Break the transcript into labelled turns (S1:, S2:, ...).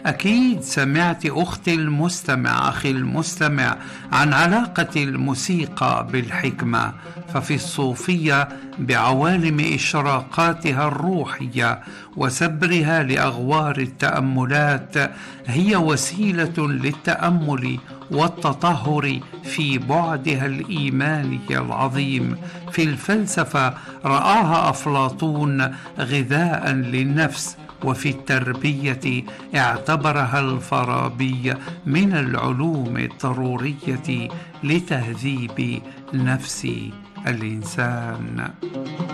S1: أكيد سمعت أختي المستمع، أخي المستمع، عن علاقة الموسيقى بالحكمة. ففي الصوفية بعوالم إشراقاتها الروحية وسبرها لأغوار التأملات هي وسيلة للتأمل والتطهر في بعدها الإيماني العظيم. في الفلسفة رآها أفلاطون غذاء للنفس، وفي التربية اعتبرها الفارابي من العلوم الضرورية لتهذيب نفس الإنسان.